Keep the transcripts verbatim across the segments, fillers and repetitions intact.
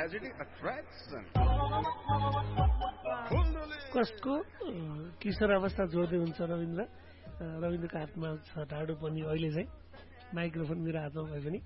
tragedy attraction. कसको किशोर अवस्था जोड्दै हुन्छ रविन्द्र रविन्द्रको हातमा छ ढाडो पनि अहिले चाहिँ माइक्रोफोन मेरो हातमा भए पनि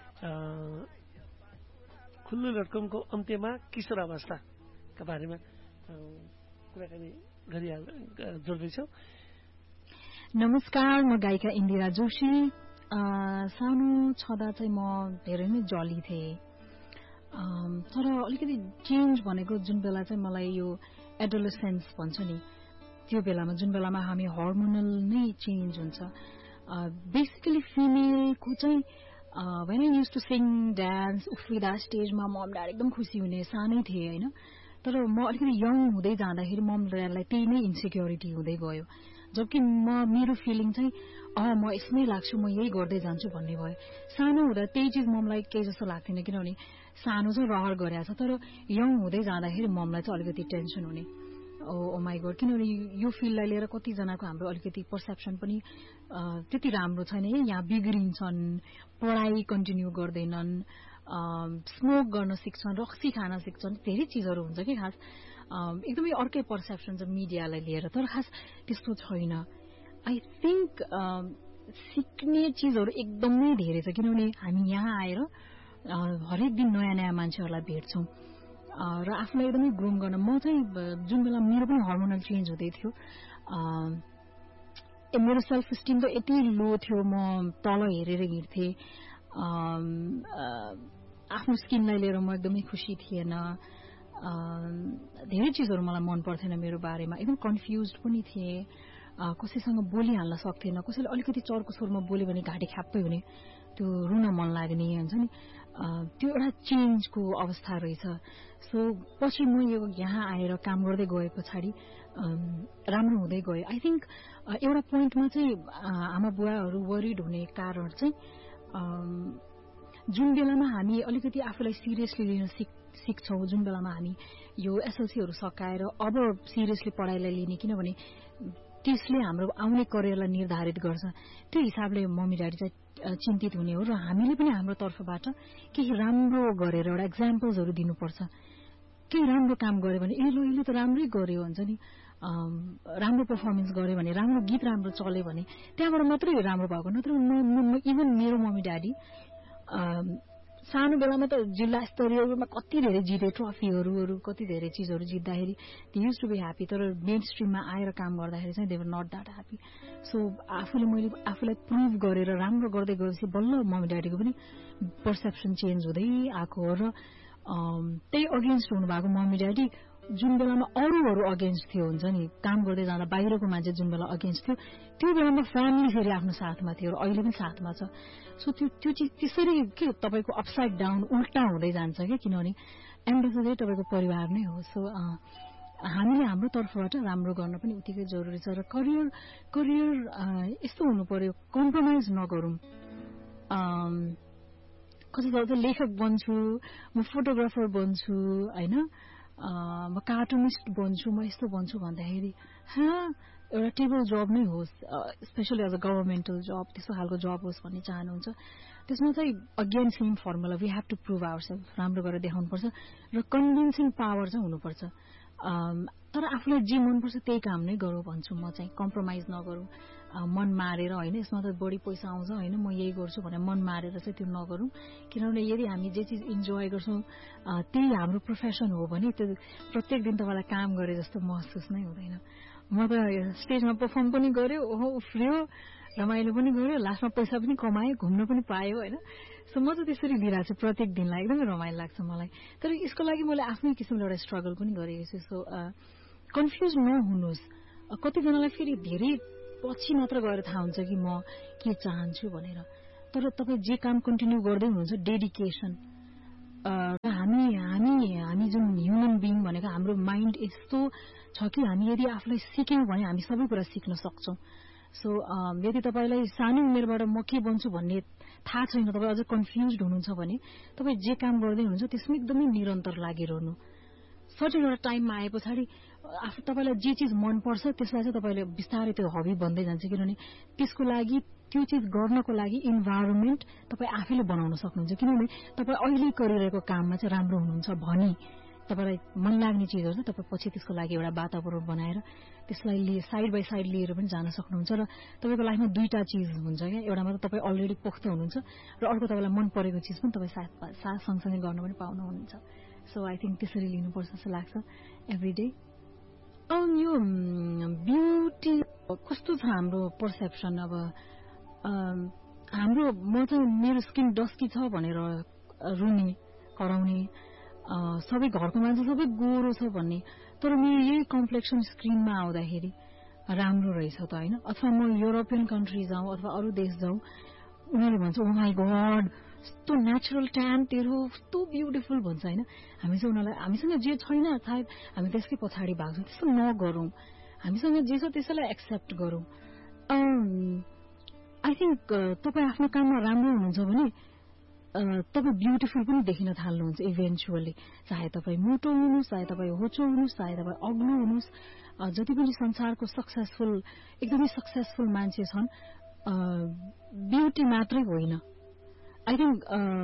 खुल्लु लटकमको अन्त्यमा किशोर अवस्थाका बारेमा कुराकानी गरिहाल जोड्दैछौँ। नमस्कार, म गायिका इन्दिरा जोशी। सानो छँदा चाहिँ म धेरै नै जली थिएँ, तर अलिकति चेन्ज भनेको जुन बेला चाहिँ मलाई यो एडोलेसेन्स भन्छ नि, त्यो बेलामा जुन बेलामा हामी हर्मोनल नै चेन्ज हुन्छ। बेसिकली फिमेलको चाहिँ when I use to sync dance उफ्रिँदा स्टेजमा मम ड्याड एकदम खुसी हुने सानै थिएँ होइन, तर म अलिकति यङ हुँदै जाँदाखेरि मम ड्याडलाई त्यही नै इन्सेक्योरिटी हुँदै गयो। जबकि म मेरो फिलिङ चाहिँ अँ म यसमै लाग्छु, म यही गर्दै जान्छु भन्ने भयो। सानो हुँदा त्यही चिज ममलाई केही जस्तो लाग्थेन, किनभने सानो चाहिँ रहर गरेको छ, तर यङ हुँदै जाँदाखेरि ममलाई चाहिँ अलिकति टेन्सन हुने, ओ ओ माई गॉड, किनभने यो फिल्डलाई लिएर कतिजनाको हाम्रो अलिकति पर्सेप्सन पनि त्यति राम्रो छैन है। यहाँ बिग्रिन्छन्, पढाइ कन्टिन्यू गर्दैनन्, स्मोक गर्न सिक्छन्, रक्सी खान सिक्छन्, धेरै चिजहरू हुन्छ कि खास एकदमै अर्कै पर्सेप्सन छ मिडियालाई लिएर, तर खास त्यस्तो छैन। आई थिङ्क सिक्ने चिजहरू एकदमै धेरै छ, किनभने हामी यहाँ आएर हरेक दिन नयाँ नयाँ मान्छेहरूलाई भेट्छौँ र आफूलाई एकदमै ग्रुम गर्न। म चाहिँ जुन बेला मेरो पनि हर्मोनल चेन्ज हुँदै थियो, मेरो सेल्फ स्टिम त यति लो थियो, म तल हेरेर हिँड्थेँ, आफ्नो स्किनलाई लिएर म एकदमै खुसी थिएन, धेरै चिजहरू मलाई मन पर्थेन मेरो बारेमा, एकदम कन्फ्युज पनि थिएँ, कसैसँग बोलिहाल्न सक्थेन, कसैले अलिकति चर्को स्वरमा बोल्यो भने घाँटी ख्याप्पै हुने, त्यो रुन मन लाग्ने हुन्छ नि, त्यो एउटा चेन्जको अवस्था रहेछ। सो पछि म यो यहाँ आएर काम गर्दै गए पछाडि राम्रो हुँदै गयो। आई थिङ्क एउटा पोइन्टमा चाहिँ आमा बुवाहरू वरिड हुने कारण चाहिँ जुन बेलामा हामी अलिकति आफूलाई सिरियसली लिन सिक सिक्छौँ, जुन बेलामा हामी यो एसएलसीहरू सकाएर अब सिरियसली पढाइलाई लिने, किनभने त्यसले हाम्रो आउने करियरलाई निर्धारित गर्छ, त्यो हिसाबले मम्मी ड्याडी चाहिँ चिन्तित हुने हो र हामीले पनि हाम्रो तर्फबाट केही राम्रो गरेर एउटा एक्जाम्पल्सहरू दिनुपर्छ। केही राम्रो काम गर्यो भने ए लो यसले त राम्रै गर्यो हुन्छ नि, राम्रो पर्फर्मेन्स गर्यो भने, राम्रो गीत राम्रो चल्यो भने त्यहाँबाट मात्रै राम्रो भएको, नत्र इभन मेरो मम्मी ड्याडी सानो बेलामा त जिल्ला स्तरीयमा कति धेरै जिते, ट्रफीहरू कति धेरै चिजहरू जित्दाखेरि they use to be happy, तर मेन स्ट्रिममा आएर काम गर्दाखेरि चाहिँ they were not that happy. So आफूले मैले आफूलाई प्रुभ गरेर राम्रो गर्दै गएपछि बल्ल मम्मी ड्याडीको पनि पर्सेप्सन चेन्ज हुँदै आएको हो र त्यही अगेन्स्ट हुनुभएको मम्मी ड्याडी जुन बेलामा अरूहरू अगेन्स्ट थियो हुन्छ नि, काम गर्दै जाँदा बाहिरको मान्छे जुन बेला अगेन्स्ट थियो, त्यो बेलामा फ्यामिली फेरि आफ्नो साथमा थियो र अहिले पनि साथमा छ। सो त्यो त्यो चिज त्यसरी के तपाईँको अपसाइड डाउन उल्टा हुँदै जान्छ क्या, किनभने एन्ड अफ द डे तपाईँको परिवार नै हो। सो हामीले हाम्रो तर्फबाट राम्रो गर्न पनि उत्तिकै जरुरी छ र करियर करियर यस्तो हुनु पर्यो, कम्प्रोमाइज नगरौँ। कतिजना चाहिँ लेखक बन्छु, म फोटोग्राफर बन्छु होइन, म कार्टुनिस्ट बन्छु, म यस्तो बन्छु भन्दाखेरि एउटा टेबल जब नै होस्, स्पेसली एज अ गभर्मेन्टल जब, त्यस्तो खालको जब होस् भन्ने चाहनुहुन्छ। त्यसमा चाहिँ again same formula, we have to prove ourselves, राम्रो गरेर देखाउनुपर्छ र कन्भिन्सिङ पावर चाहिँ हुनुपर्छ। तर आफूलाई जे मनपर्छ त्यही काम नै गरौँ भन्छु म चाहिँ, कम्प्रोमाइज नगरौँ, मन मारेर होइन, यसमा त बढी पैसा आउँछ होइन म यही गर्छु भनेर मन मारेर चाहिँ त्यो नगरौँ। किनभने यदि हामी जे चिज इन्जोय गर्छौँ त्यही हाम्रो प्रोफेसन हो भने त्यो प्रत्येक दिन तपाईँलाई काम गरे जस्तो महसुस नै हुँदैन। म त स्टेजमा पर्फर्म पनि गर्यो, ओहो उफ्रियो, रमाइलो पनि गर्यो, लास्टमा पैसा पनि कमायो, घुम्न पनि पायो होइन। सो म त त्यसरी दिइरहेको छु प्रत्येक दिनलाई, एकदमै रमाइलो लाग्छ मलाई। तर यसको लागि मैले आफ्नै किसिमले एउटा स्ट्रगल पनि गरेको छु। So confuse नहुनुहोस्। कतिजनालाई फेरि धेरै पछि मात्र गएर थाहा हुन्छ कि म के चाहन्छु भनेर, तर तपाईँ जे काम कन्टिन्यू गर्दै हुनुहुन्छ डेडिकेसन, हामी हामी हामी जुन ह्युमन बिङ भनेको हाम्रो माइन्ड यस्तो छ कि हामी यदि आफूलाई सिक्यौँ भने हामी सबै कुरा सिक्न सक्छौँ। सो यदि तपाईँलाई सानो उमेरबाट म के बन्छु भन्ने थाहा छैन, तपाईँ अझ कन्फ्युज हुनुहुन्छ भने तपाईँ जे काम गर्दै हुनुहुन्छ त्यसमा एकदमै निरन्तर लागिरहनु। सर्टेन एउटा टाइममा आए पछाडि आफू तपाईँलाई जे चिज मनपर्छ त्यसलाई चाहिँ तपाईँले बिस्तारै त्यो हबी बन्दै जान्छ, किनभने त्यसको लागि त्यो चिज गर्नको लागि इन्भाइरोमेन्ट तपाईँ आफैले बनाउन सक्नुहुन्छ किनभने तपाईँ अहिले गरिरहेको काममा चाहिँ राम्रो हुनुहुन्छ भने तपाईँलाई मन लाग्ने चिजहरू चाहिँ तपाईँ पछि त्यसको लागि एउटा वातावरण बनाएर त्यसलाई लिए साइड बाई साइड लिएर पनि जान सक्नुहुन्छ र तपाईँको लाइफमा दुईटा चिज हुन्छ क्या एउटामा त तपाईँ अलरेडी पोख्त हुनुहुन्छ र अर्को तपाईँलाई मन परेको चिज पनि तपाईँ साथ साथ सँगसँगै गर्न पनि पाउनुहुन्छ सो आई थिङ्क त्यसरी लिनुपर्छ जस्तो लाग्छ एभ्री डे यो ब्युटी कस्तो छ हाम्रो पर्सेप्सन अब हाम्रो म चाहिँ मेरो स्किन डस्की छ भनेर रुने कराउने सबै घरको मान्छे सबै गोरो छ भन्ने तर मेरो यही कम्प्लेक्सन स्क्रिनमा आउँदाखेरि राम्रो रहेछ त होइन अथवा म युरोपियन कन्ट्री जाउँ अथवा अरू देश जाउँ उनीहरूले भन्छ ओ माई गड यस्तो नेचुरल ट्यान तेरो कस्तो ब्युटिफुल भन्छ होइन हामी चाहिँ उनीहरूलाई हामीसँग जे छैन सायद हामी त्यसकै पछाडि भाग्छौँ त्यस्तो नगरौँ हामीसँग जे छ त्यसैलाई एक्सेप्ट गरौँ आई थिङ्क तपाईँ आफ्नो काममा राम्रो हुनुहुन्छ भने तपाईँ ब्युटिफुल पनि देखिन थाल्नुहुन्छ इभेन्चुअली चाहे तपाईँ मोटो हुनुहोस् चाहे तपाईँ होचो हुनुहोस् चाहे तपाईँ अग्लो हुनुहोस् जति पनि संसारको सक्सेसफुल एकदमै सक्सेसफुल मान्छे छन् ब्युटी मात्रै होइन आई थिङ्क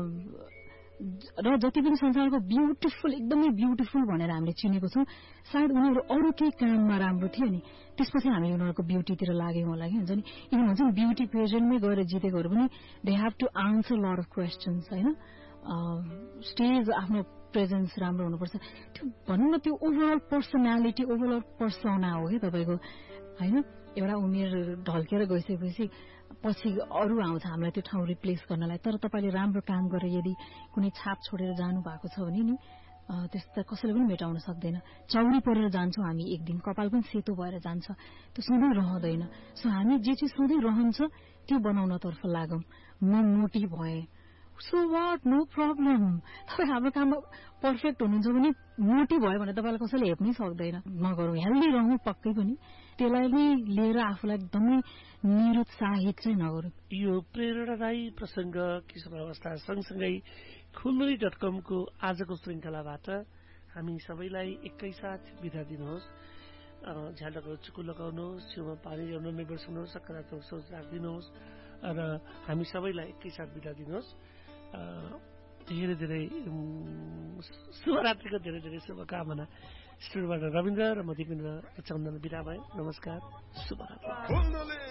र जति पनि संसारको ब्युटिफुल एकदमै ब्युटिफुल भनेर हामीले चिनेको छौँ सायद उनीहरू अरू केही काममा राम्रो थियो नि त्यसपछि हामी उनीहरूको ब्युटीतिर लाग्यौँ होला कि हुन्छ नि इभन हुन्छ नि ब्युटी पेजेन्टमै गएर जितेकोहरू पनि they have to answer lot of questions होइन स्टेज आफ्नो प्रेजेन्स राम्रो हुनुपर्छ त्यो भनौँ न त्यो ओभरअल पर्सनालिटी ओभरअल पर्सना हो क्या तपाईँको होइन एउटा उमेर ढल्केर गइसकेपछि पछि अरू आउँछ हामीलाई त्यो ठाउँ रिप्लेस गर्नलाई तर तपाईँले राम्रो काम गरेर यदि कुनै छाप छोडेर जानु भएको छ भने नि त्यस्तो कसैले पनि मेटाउन सक्दैन चौरी परेर जान्छौँ हामी एक दिन कपाल पनि सेतो भएर जान्छ त्यो सधैँ रहँदैन सो हामी जे चिज सधैँ रहन्छ त्यो बनाउनतर्फ लागौँ म मोटी भएँ सो वाट नो प्रब्लम तपाईँ हाम्रो काममा पर्फेक्ट हुनुहुन्छ भने मोटी भयो भने तपाईँलाई कसैले हेप्नै सक्दैन नगरौँ हेल्दी रहौँ पक्कै पनि त्यसलाई नै लिएर आफूलाई एकदमै निरुत्साहित चाहिँ नगरौँ यो प्रेरणादायी प्रसंग किशोर अवस्था सँगसँगै खुलमुली डट कमको आजको श्रृङ्खलाबाट हामी सबैलाई एकैसाथ बिदा दिनुहोस् झ्यालको चुकु लगाउनुहोस् छेउमा पानी ल्याउन नबिर्सनुहोस् सकारात्मक सोच राखिदिनुहोस् र हामी सबैलाई एकैसाथ बिदा दिनुहोस् धेरै धेरै शुभरात्रिको धेरै धेरै शुभकामना स्टुडियोबाट रविन्द्र र म दिपेन्द्र चन्दन बिदा भए नमस्कार शुभरात्रि